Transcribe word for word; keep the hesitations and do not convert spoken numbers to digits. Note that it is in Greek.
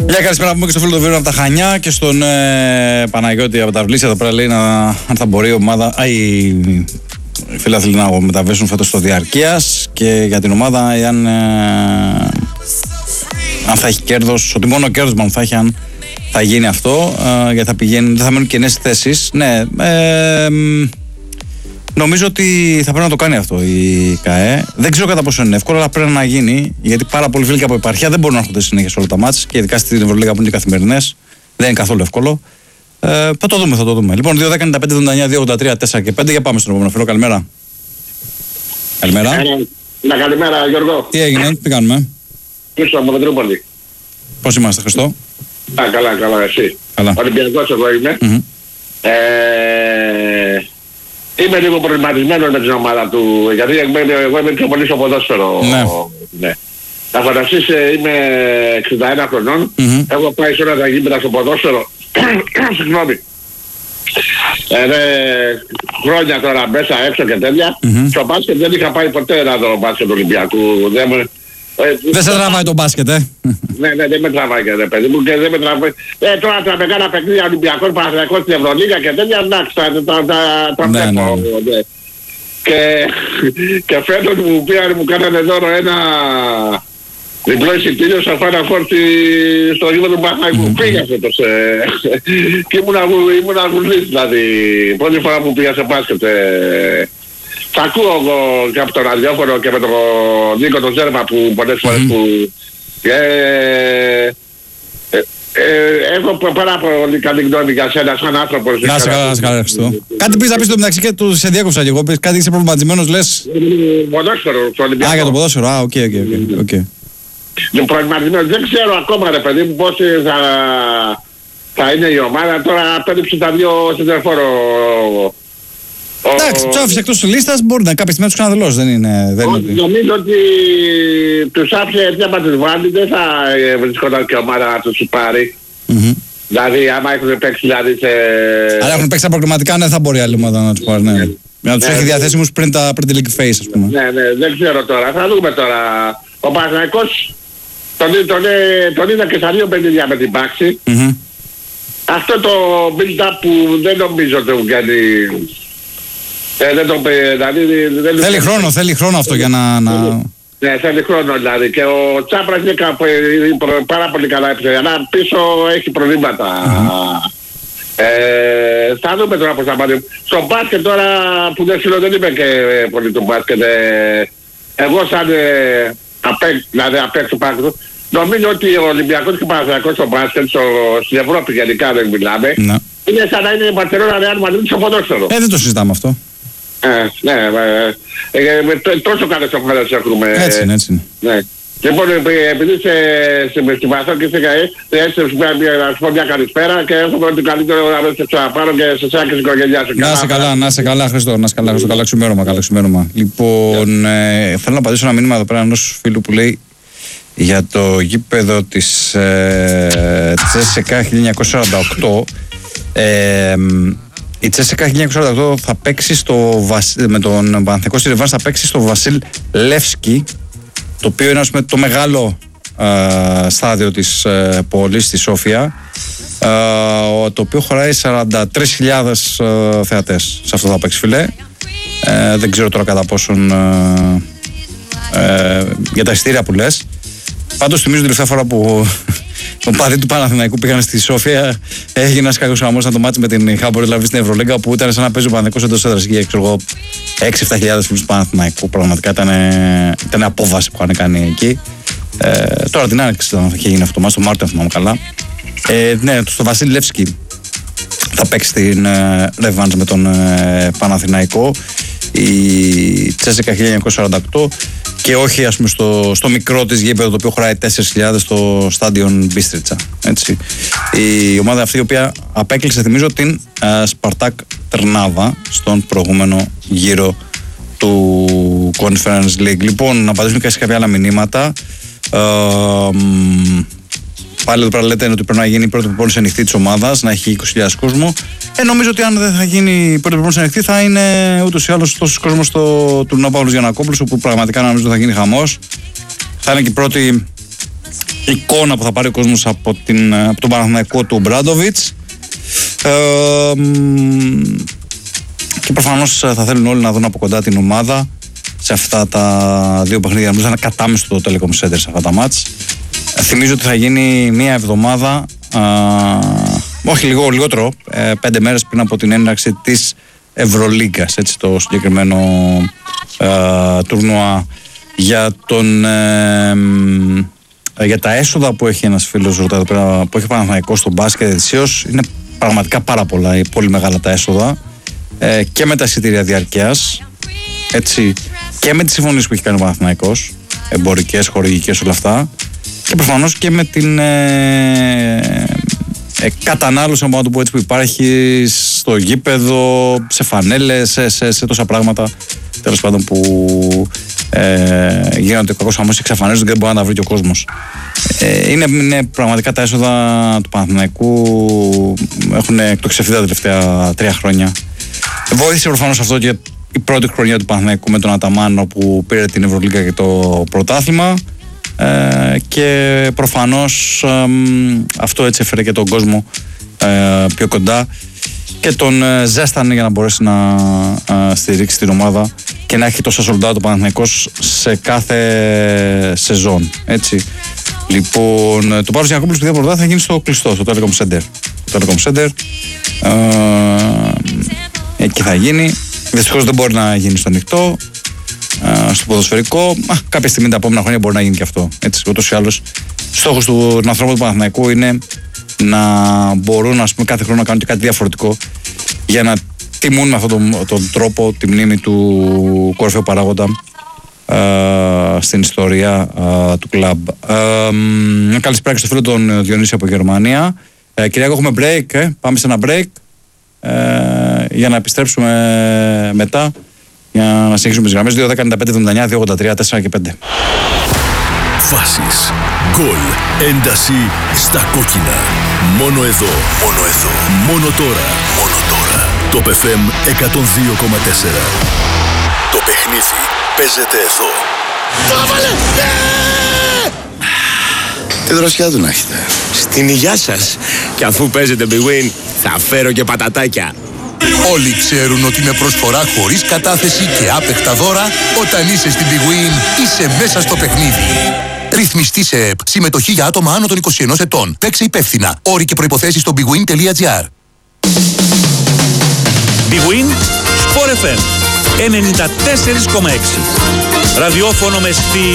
Γεια, καλησπέρα πούμε και στο φίλο του Βίρου από τα Χανιά και στον ε, Παναγιώτη από τα Βλήσια. Εδώ πέρα λέει να, αν θα μπορεί η ομάδα, α, οι, οι φίλαθλοι να μεταβέσουν φέτος στο Διαρκείας και για την ομάδα, αν, ε, αν θα έχει κέρδος, ότι μόνο κέρδος μάλλον θα έχει αν θα γίνει αυτό, ε, γιατί θα πηγαίνει, δεν θα μένουν κενές θέσεις. Ναι, ε, νομίζω ότι θα πρέπει να το κάνει αυτό η ΚΑΕ. Δεν ξέρω κατά πόσο είναι εύκολο, αλλά πρέπει να γίνει. Γιατί πάρα πολλοί φίλοι και από επαρχία δεν μπορούν να έρχονται συνέχεια σε όλα τα μάτς και ειδικά στην Ευρωλίγα που είναι και καθημερινές. Δεν είναι καθόλου εύκολο. Ε, θα το δούμε, θα το δούμε. Λοιπόν, δύο δέκα ενενήντα πέντε εβδομήντα εννιά δύο ογδόντα τρία τέσσερα και πέντε για πάμε στον επόμενο φίλο. Καλημέρα. Καλημέρα. Ναι, καλημέρα Γιώργο. Τι έγινε, τι κάνουμε. Πίσω από Μετρούπολη. Πώς είμαστε, Χριστό. Α, καλά, καλά, εσύ. Καλά. Ολυμπιακός εγώ είμαι. Mm-hmm. Ε, είμαι λίγο προβληματισμένος με την ομάδα του, γιατί εγώ είμαι πιο πολύ στο ποδόσφαιρο. Ναι. Ναι. Θα φανταστείς, είμαι εξήντα ένα χρονών, Mm-hmm. έχω πάει σε όλα τα γήπεδα στο ποδόσφαιρο. Συγγνώμη. Ε, ναι, χρόνια τώρα μέσα έξω και τέτοια. Mm-hmm. Στο μπάσκετ δεν είχα πάει ποτέ να δω μπάσκετ Ολυμπιακού. Δεν, μου, ε, δεν σε τραβάει το μπάσκετ, ε. Ναι, ναι, δεν με τραβάει και ρε παιδί μου και δεν με τραβάει. Ε, τώρα τα μεγάλα παιχνίδια Ολυμπιακός, Παναθηναϊκός στην Ευρωλίγα και τέτοια, εντάξει, τα, τα, τα, τα ναι, βλέπω. ναι. Ναι. Και, και φέτος μου πήγαν, μου κάνανε δώρο ένα διπλό εισιτήριο σαν φάνα φόρτη στο γήπεδο του Παναθηναϊκού. Mm-hmm. Πήγα φέτος ε, και ήμουν, ήμουν αγουλής, δηλαδή, πρώτη φορά που πήγα σε μπάσκετ. Ε, θα ακούω εγώ και από τον ραδιόφωνο και με τον Νίκο τον Ζέρμα που πολλές φορές mm-hmm. που... Ε, ε, ε, έχω πάρα πολύ καλή γνώμη για σένα σαν άνθρωπος. Να σε καλά, να σε καλά, Χριστό. Κάτι πεις να πεις στο μεταξύ και του σε διέκοψα και εγώ, πεις κάτι είσαι προβληματισμένος, λες. Ποδόσφαιρο, στο Ολυμπιακό. Α, για το ποδόσφαιρο, α, οκ, οκ, οκ. Είναι προβληματισμένος, δεν ξέρω ακόμα ρε παιδί μου πώς θα, θα είναι η ομάδα. Τώρα πέριψε τα δύο συντερφόρο. Εντάξει, τους άφησε εκτός της λίστας, μπορεί να κάποια στιγμή να τους ξαναδηλώσει, δεν είναι... Δεν Ο, είναι... Νομίζω ότι τους άφησε έτσι άμα τους βάλει, δεν θα βρισκόταν και ομάδα να τους πάρει. Mm-hmm. Δηλαδή άμα έχουν παίξει δηλαδή σε... Αλλά έχουν παίξει τα προκριματικά, ναι, θα μπορεί άλλη ομάδα να τους πάρει, ναι. Για να τους ναι, έχει ναι. διαθέσιμους πριν, τα, πριν τη League Phase, ας πούμε. Ναι, ναι, δεν ξέρω τώρα, θα δούμε τώρα. Ο Παναθηναϊκός τον, τον, τον, τον είδα και στα δύο παιχνίδια με την πάξη. Mm-hmm. Αυτό το build-up που δεν νομίζω ότι έχουν κάνει... Ε, δεν το, δηλαδή, δεν θέλει χρόνο, θέλει. θέλει χρόνο αυτό για να... να... Ναι, θέλει χρόνο δηλαδή. Και ο Τσάπρας είναι κάπου, πάρα πολύ καλά επιστρέφει, αλλά πίσω έχει προβλήματα. Mm-hmm. Ε, θα δούμε τώρα πώς θα πάρει. Στο μπάσκετ τώρα που δεν ξέρω, δεν είμαι και πολύ του μπάσκετ. Ε, εγώ σαν ε, απέκ, δηλαδή απέξω του μπάσκετ, νομίζω ότι ο Ολυμπιακός και ο Παναθηναϊκός στο μπάσκετ, στο, στην Ευρώπη γενικά δεν μιλάμε, ναι. Είναι σαν να είναι η Μπαρσελόνα Ρεάλ Μαδρίτ στο ποδόσφαιρο. Ε, δεν το συζητάμε αυτό. Ε, ναι, ε, ε, ε, τόσο καλές ομάδες έχουμε. Έτσι είναι, έτσι είναι. Ναι. Λοιπόν, επειδή στην Παθό και στην ΚΑΕ, έτσι να σου πω μια καλησπέρα και εύχομαι ότι καλύτερο να σε ξαναπάρω και σε εσένα και στην οικογένειά σου. Να σε καλά, να σε καλά, Χριστό, να σε καλά, Χριστό, καλά ξημέρωμα, καλά ξημέρωμα. Λοιπόν, ε, θέλω να απαντήσω ένα μήνυμα εδώ πέρα ενός φίλου που λέει για το γήπεδο της ε, Τσέσσεκα χίλια εννιακόσια σαράντα οκτώ. Ε, η Τσέσσεκα χίλια εννιακόσια σαράντα οκτώ θα παίξει στο, με τον Παναθηναϊκό στη Ρεβάνς, θα παίξει στο Βασίλ Λεύσκι, το οποίο είναι, ας πούμε, το μεγάλο ε, στάδιο της ε, πόλης, στη Σόφια, ε, το οποίο χωράει σαράντα τρεις χιλιάδες ε, θεατές. Σε αυτό θα παίξει, φίλε. Ε, δεν ξέρω τώρα κατά πόσον ε, ε, για τα εισιτήρια που λες. Πάντως θυμίζω την τελευταία φορά που τον παδί του Παναθηναϊκού πήγαν στη Σόφια, έγινε ένας κακός χαμός να το μάτσει με την Χάμπορ δηλαδή στην Ευρωλίγκα, που ήταν σαν να παίζει ο Παναθηναϊκός εντός έδρας και ξέρω εγώ έξι εφτά χιλιάδες φίλους του Παναθηναϊκού. Πραγματικά ήταν, ήταν απόβαση που είχαν κάνει εκεί. Ε, τώρα την άνοιξη είχε γίνει αυτό το μάτς, το Μάρτιο, αν θυμάμαι καλά. Ε, ναι, στο Βασίλη Λεύσκι θα παίξει την Ρεβάνς με τον ε, Παναθηναϊκό, η Τσέσσεκα χίλια εννιακόσια σαράντα οκτώ, και όχι, ας πούμε, στο, στο μικρό της γήπεδο, το οποίο χωράει τέσσερις χιλιάδες, στο Στάντιον Μπίστριτσα. Έτσι. Η ομάδα αυτή, η οποία απέκλεισε, θυμίζω, την uh, Σπαρτάκ Τρνάβα στον προηγούμενο γύρο του Conference League. Λοιπόν, να απαντήσουμε και σε κάποια άλλα μηνύματα. Uh, Πάλι εδώ πέρα λέτε ότι πρέπει να γίνει η πρώτη προπόνηση ανοιχτή της ομάδας, να έχει είκοσι χιλιάδες κόσμο. Ε, νομίζω ότι αν δεν θα γίνει η πρώτη προπόνηση ανοιχτή, θα είναι ούτως ή άλλως τόσος κόσμος στο τουρνουά Παύλος Γιαννακόπουλος, όπου πραγματικά νομίζω θα γίνει χαμός. Θα είναι και η πρώτη εικόνα που θα πάρει ο κόσμος από, την, από τον Παναθηναϊκό του Μπράντοβιτς. Ε, και προφανώς θα θέλουν όλοι να δουν από κοντά την ομάδα σε αυτά τα δύο παιχνίδια. Νομίζω να είναι κατάμεστο το Telecom Center σε αυτά τα μάτς. Ε, θυμίζω ότι θα γίνει μία εβδομάδα, ε, όχι λίγο, λιγότερο, ε, πέντε μέρες πριν από την έναρξη της Ευρωλίγκας, έτσι, το συγκεκριμένο ε, τουρνουά. Για, τον, ε, ε, για τα έσοδα που έχει ένας φίλος ρωτά εδώ πέρα, που έχει Παναθηναϊκό στο μπάσκετ ετησίως, είναι πραγματικά πάρα πολλά, πολύ μεγάλα τα έσοδα, ε, και με τα εισιτήρια διαρκείας, έτσι, και με τις συμφωνίες που έχει κάνει ο Παναθηναϊκός, εμπορικές, χορηγικές, όλα αυτά, και προφανώς και με την ε, ε, κατανάλωση, να το πω έτσι, που υπάρχει στο γήπεδο, σε φανέλες, σε, σε, σε τόσα πράγματα, τέλος πάντων, που ε, γίνονται κακώς χαμός και εξαφανίζονται και δεν μπορεί να τα βρει και ο κόσμος. Ε, είναι, είναι πραγματικά τα έσοδα του Παναθηναϊκού έχουν εκτοξευθεί τα τελευταία τρία χρόνια. Βοήθησε προφανώς αυτό και η πρώτη χρονιά του Παναθηναϊκού με τον Αταμάνο που πήρε την Ευρωλίγκα και το πρωτάθλημα, ε, και προφανώς ε, αυτό έτσι έφερε και τον κόσμο ε, πιο κοντά και τον ε, ζέστανε για να μπορέσει να ε, στηρίξει την ομάδα και να έχει τόσα σολντά το Παναθηναϊκός σε κάθε σεζόν, έτσι. Λοιπόν, το Πάρος Γιαννακόπουλος του Πρωτάθλημα θα γίνει στο κλειστό, στο Telecom Center. Το Telecom Center, ε, εκεί θα γίνει. Δυστυχώς δεν μπορεί να γίνει στο ανοιχτό, ε, στο ποδοσφαιρικό. Α, κάποια στιγμή τα επόμενα χρόνια μπορεί να γίνει και αυτό. Έτσι, ούτως ή άλλως, στόχος του ανθρώπου του Παναθηναϊκού είναι να μπορούν, ας πούμε, κάθε χρόνο να κάνουν και κάτι διαφορετικό για να τιμούν με αυτόν τον, τον τρόπο τη μνήμη του κορυφαίου παράγοντα ε, στην ιστορία ε, του κλαμπ. Ε, καλησπέρα και στο φίλο τον Διονύση από Γερμανία. Ε, Κυριακό, έχουμε break, ε. Πάμε σε ένα break ε, για να επιστρέψουμε μετά, για να συνεχίσουμε τις γραμμές δύο δέκα ενενήντα πέντε εβδομήντα εννιά δύο ογδόντα τρία τέσσερα και πέντε. Φάσεις, γκολ, ένταση στα κόκκινα. Μόνο εδώ, μόνο εδώ, μόνο τώρα, μόνο τώρα. Το Π Φ Εμ εκατόν δύο κόμμα τέσσερα. Το παιχνίδι παίζεται εδώ. Το βάλε! Τι δροσιά του να έχετε. Στην υγειά σας. Και αφού παίζετε Big Win, θα φέρω και πατατάκια. Όλοι ξέρουν ότι με προσφορά χωρίς κατάθεση και άπεκτα δώρα, όταν είσαι στην Big Win, είσαι μέσα στο παιχνίδι. Ρυθμιστή σε ΕΠ. Συμμετοχή για άτομα άνω των είκοσι ενός ετών. Παίξε υπεύθυνα. Όροι και προϋποθέσεις στο bigwin τελεία gr. Big Win, Sport εφ εμ ενενήντα τέσσερα κόμμα έξι. Ραδιόφωνο με στυλ.